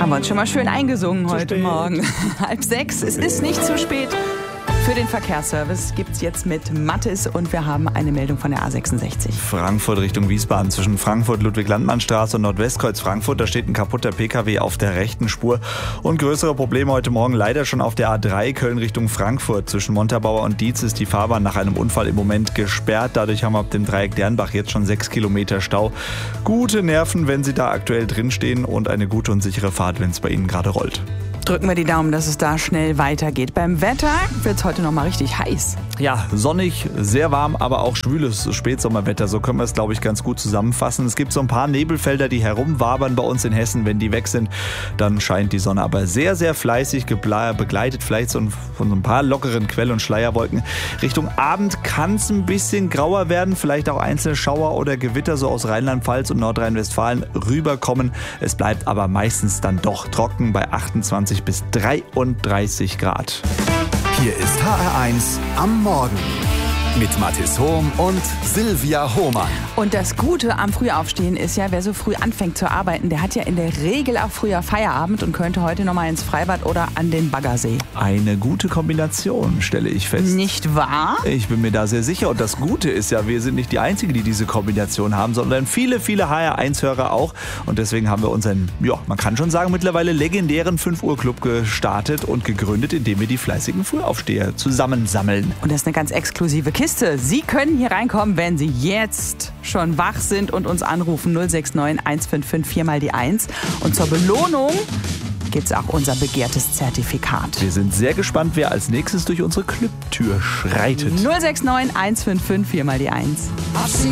Haben wir uns schon mal schön eingesungen heute spät. Morgen. 5:30, es ist nicht zu spät. Für den Verkehrsservice gibt es jetzt mit Mathis und wir haben eine Meldung von der A66. Frankfurt Richtung Wiesbaden zwischen Frankfurt-Ludwig-Landmann-Straße und Nordwestkreuz Frankfurt. Da steht ein kaputter PKW auf der rechten Spur. Und größere Probleme heute Morgen leider schon auf der A3 Köln Richtung Frankfurt. Zwischen Montabaur und Dietz ist die Fahrbahn nach einem Unfall im Moment gesperrt. Dadurch haben wir ab dem Dreieck Dernbach jetzt schon 6 Kilometer Stau. Gute Nerven, wenn Sie da aktuell drinstehen und eine gute und sichere Fahrt, wenn es bei Ihnen gerade rollt. Drücken wir die Daumen, dass es da schnell weitergeht. Beim Wetter wird es heute noch mal richtig heiß. Ja, sonnig, sehr warm, aber auch schwüles Spätsommerwetter. So können wir es, glaube ich, ganz gut zusammenfassen. Es gibt so ein paar Nebelfelder, die herumwabern bei uns in Hessen. Wenn die weg sind, dann scheint die Sonne aber sehr, sehr fleißig, begleitet vielleicht von so ein paar lockeren Quell- und Schleierwolken. Richtung Abend kann es ein bisschen grauer werden, vielleicht auch einzelne Schauer oder Gewitter so aus Rheinland-Pfalz und Nordrhein-Westfalen rüberkommen. Es bleibt aber meistens dann doch trocken bei 28 bis 33 Grad. Hier ist HR1 am Morgen mit Mathis Hohm und Silvia Hohmann. Und das Gute am Frühaufstehen ist ja, wer so früh anfängt zu arbeiten, der hat ja in der Regel auch früher Feierabend und könnte heute noch mal ins Freibad oder an den Baggersee. Eine gute Kombination, stelle ich fest. Nicht wahr? Ich bin mir da sehr sicher. Und das Gute ist ja, wir sind nicht die Einzigen, die diese Kombination haben, sondern viele, viele HR1-Hörer auch. Und deswegen haben wir unseren, ja, man kann schon sagen, mittlerweile legendären 5-Uhr-Club gestartet und gegründet, indem wir die fleißigen Frühaufsteher zusammensammeln. Und das ist eine ganz exklusive Kiste. Sie können hier reinkommen, wenn Sie jetzt schon wach sind und uns anrufen. 069 155 4 mal die 1. Und zur Belohnung gibt es auch unser begehrtes Zertifikat. Wir sind sehr gespannt, wer als nächstes durch unsere Clubtür schreitet. 069 155 4 mal die 1.